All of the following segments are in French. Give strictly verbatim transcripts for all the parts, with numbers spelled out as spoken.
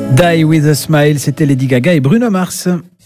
Die with a Smile, c'était Lady Gaga et Bruno Mars.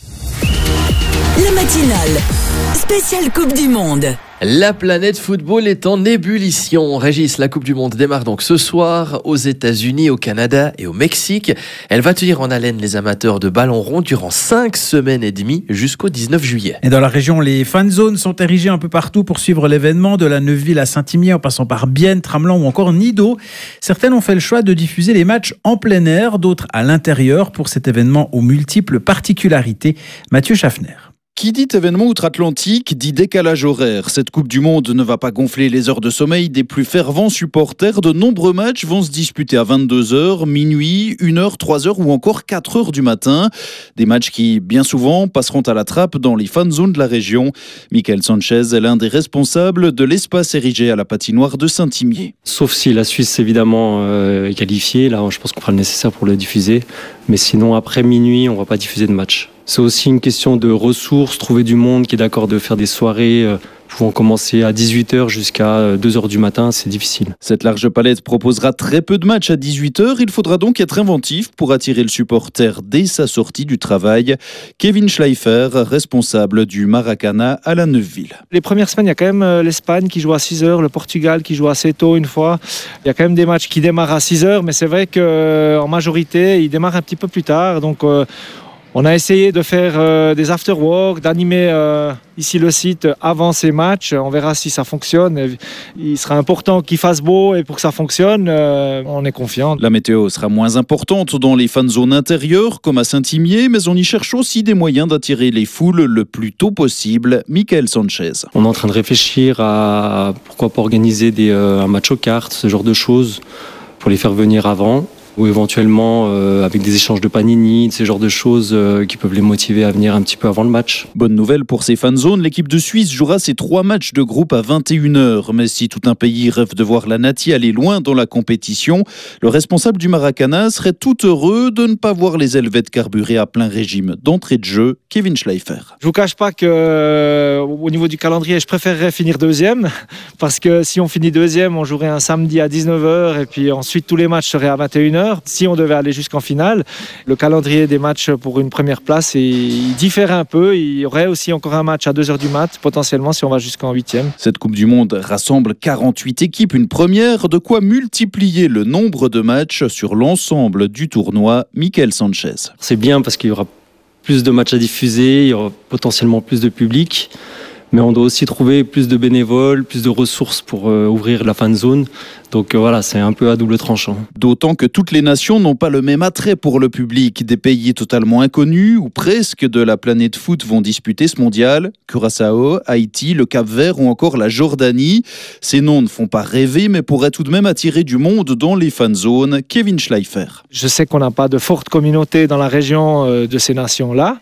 La matinale, spéciale Coupe du Monde. La planète football est en ébullition. Régis, la Coupe du Monde démarre donc ce soir aux États-Unis, au Canada et au Mexique. Elle va tenir en haleine les amateurs de ballon rond durant cinq semaines et demie jusqu'au dix-neuf juillet. Et dans la région, les fan zones sont érigées un peu partout pour suivre l'événement, de la Neuville à Saint-Imier en passant par Bienne, Tramelan ou encore Nido. Certaines ont fait le choix de diffuser les matchs en plein air, d'autres à l'intérieur pour cet événement aux multiples particularités. Mathieu Schaffner. Qui dit événement outre-Atlantique dit décalage horaire. Cette Coupe du Monde ne va pas gonfler les heures de sommeil des plus fervents supporters. De nombreux matchs vont se disputer à vingt-deux heures, minuit, une heure, trois heures ou encore quatre heures du matin. Des matchs qui, bien souvent, passeront à la trappe dans les fan zones de la région. Michael Sanchez est l'un des responsables de l'espace érigé à la patinoire de Saint-Imier. Sauf si la Suisse, évidemment, euh, est qualifiée. Là, je pense qu'on fera le nécessaire pour le diffuser. Mais sinon, après minuit, on ne va pas diffuser de match. C'est aussi une question de ressources, trouver du monde qui est d'accord de faire des soirées euh, pouvant commencer à dix-huit heures jusqu'à deux heures du matin, c'est difficile. Cette large palette proposera très peu de matchs à dix-huit heures. Il faudra donc être inventif pour attirer le supporter dès sa sortie du travail. Kevin Schleifer, responsable du Maracana à la Neuville. Les premières semaines, il y a quand même l'Espagne qui joue à six heures, le Portugal qui joue assez tôt une fois. Il y a quand même des matchs qui démarrent à six heures, mais c'est vrai qu'en majorité, ils démarrent un petit peu plus tard. Donc, euh, on a essayé de faire euh, des after-work, d'animer euh, ici le site avant ces matchs. On verra si ça fonctionne. Il sera important qu'il fasse beau et pour que ça fonctionne, euh, on est confiant. La météo sera moins importante dans les fan zones intérieures comme à Saint-Imier, mais on y cherche aussi des moyens d'attirer les foules le plus tôt possible. Michael Sanchez. On est en train de réfléchir à pourquoi pas organiser des, euh, un match aux cartes, ce genre de choses, pour les faire venir avant. Ou éventuellement euh, avec des échanges de panini, ce genre de choses euh, qui peuvent les motiver à venir un petit peu avant le match. Bonne nouvelle pour ces fan zones, l'équipe de Suisse jouera ses trois matchs de groupe à vingt et une heures. Mais si tout un pays rêve de voir la Nati aller loin dans la compétition, le responsable du Maracana serait tout heureux de ne pas voir les Helvètes carburer à plein régime. D'entrée de jeu, Kevin Schleifer. Je vous cache pas que euh, au niveau du calendrier, je préférerais finir deuxième, parce que si on finit deuxième, on jouerait un samedi à dix-neuf heures et puis ensuite tous les matchs seraient à vingt et une heures. Si on devait aller jusqu'en finale, le calendrier des matchs pour une première place il diffère un peu. Il y aurait aussi encore un match à deux heures du mat, potentiellement si on va jusqu'en huitième. Cette Coupe du Monde rassemble quarante-huit équipes, une première, de quoi multiplier le nombre de matchs sur l'ensemble du tournoi. Michael Sanchez. C'est bien parce qu'il y aura plus de matchs à diffuser, il y aura potentiellement plus de public. Mais on doit aussi trouver plus de bénévoles, plus de ressources pour euh, ouvrir la fan zone. Donc euh, voilà, c'est un peu à double tranchant. D'autant que toutes les nations n'ont pas le même attrait pour le public. Des pays totalement inconnus ou presque de la planète foot vont disputer ce mondial. Curaçao, Haïti, le Cap-Vert ou encore la Jordanie. Ces noms ne font pas rêver, mais pourraient tout de même attirer du monde dans les fan zones. Kevin Schleifer. Je sais qu'on n'a pas de forte communauté dans la région euh, de ces nations-là.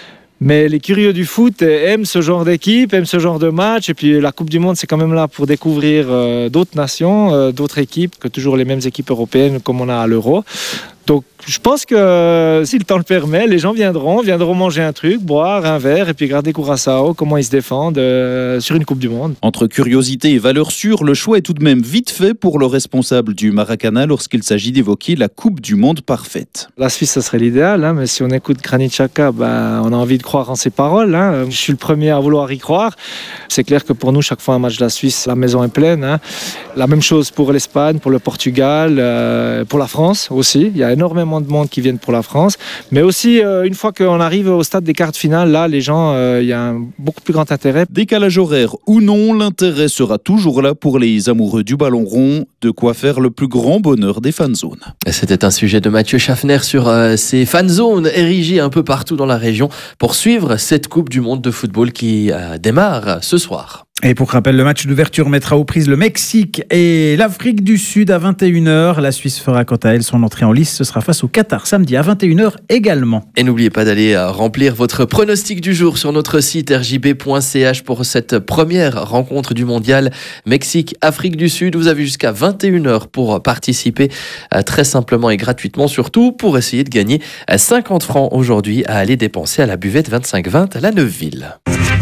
Mais les curieux du foot aiment ce genre d'équipe, aiment ce genre de match. Et puis la Coupe du Monde, c'est quand même là pour découvrir euh, d'autres nations, euh, d'autres équipes, que toujours les mêmes équipes européennes comme on a à l'Euro. Donc je pense que euh, si le temps le permet, les gens viendront, viendront manger un truc, boire un verre et puis regarder Curaçao, comment ils se défendent euh, sur une Coupe du Monde. Entre curiosité et valeur sûre, le choix est tout de même vite fait pour le responsable du Maracana lorsqu'il s'agit d'évoquer la Coupe du Monde parfaite. La Suisse, ça serait l'idéal, hein, mais si on écoute Granit Xhaka, ben, on a envie de croire en ses paroles. Hein. Je suis le premier à vouloir y croire. C'est clair que pour nous, chaque fois un match de la Suisse, la maison est pleine. Hein. La même chose pour l'Espagne, pour le Portugal, euh, pour la France aussi. Il y a énormément de monde qui viennent pour la France. Mais aussi, euh, une fois qu'on arrive au stade des quarts de finale, là, les gens, euh, il y a un beaucoup plus grand intérêt. Décalage horaire ou non, l'intérêt sera toujours là pour les amoureux du ballon rond. De quoi faire le plus grand bonheur des fan zones. C'était un sujet de Mathieu Schaffner sur euh, ces fan zones érigées un peu partout dans la région pour suivre cette Coupe du Monde de football qui euh, démarre ce soir. Et pour rappel, le match d'ouverture mettra aux prises le Mexique et l'Afrique du Sud à vingt et une heures. La Suisse fera quant à elle son entrée en lice. Ce sera face au Qatar samedi à vingt et une heures également. Et n'oubliez pas d'aller remplir votre pronostic du jour sur notre site r j b point c h pour cette première rencontre du mondial Mexique-Afrique du Sud. Vous avez jusqu'à vingt et une heures pour participer très simplement et gratuitement, surtout pour essayer de gagner cinquante francs aujourd'hui à aller dépenser à la buvette vingt-cinq vingt à la Neuville.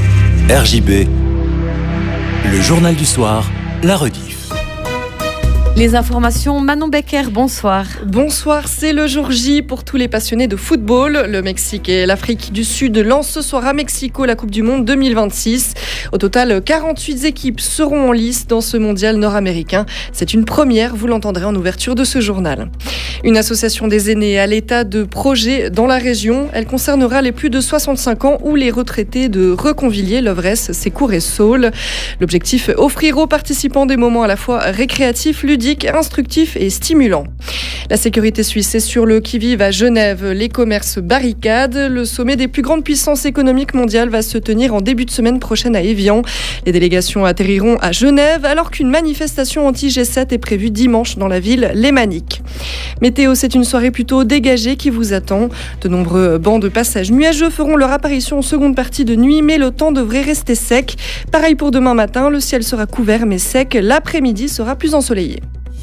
R J B, le journal du soir, la rediff. Les informations, Manon Becker, bonsoir. Bonsoir, c'est le jour J pour tous les passionnés de football. Le Mexique et l'Afrique du Sud lancent ce soir à Mexico la Coupe du Monde deux mille vingt-six. Au total, quarante-huit équipes seront en lice dans ce mondial nord-américain. C'est une première, vous l'entendrez en ouverture de ce journal. Une association des aînés à l'état de projet dans la région. Elle concernera les plus de soixante-cinq ans ou les retraités de Reconvilier, Lovresse, Sécourt et Saules. L'objectif, offrir aux participants des moments à la fois récréatifs, ludiques, instructif et stimulant. La sécurité suisse est sur le qui-vive à Genève. Les commerces barricadent. Le sommet des plus grandes puissances économiques mondiales va se tenir en début de semaine prochaine à Évian. Les délégations atterriront à Genève alors qu'une manifestation anti-G sept est prévue dimanche dans la ville lémanique. Météo, c'est une soirée plutôt dégagée qui vous attend. De nombreux bancs de passage nuageux feront leur apparition en seconde partie de nuit, mais le temps devrait rester sec. Pareil pour demain matin, le ciel sera couvert mais sec. L'après-midi sera plus ensoleillé.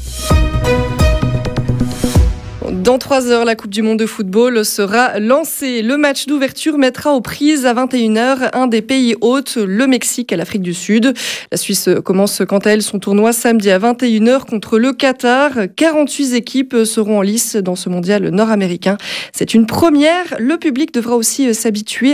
Dans trois heures, la Coupe du Monde de football sera lancée. Le match d'ouverture mettra aux prises à vingt et une heures un des pays hôtes, le Mexique et l'Afrique du Sud. La Suisse commence quant à elle son tournoi samedi à vingt et une heures contre le Qatar. quarante-huit équipes seront en lice dans ce mondial nord-américain. C'est une première. Le public devra aussi s'habituer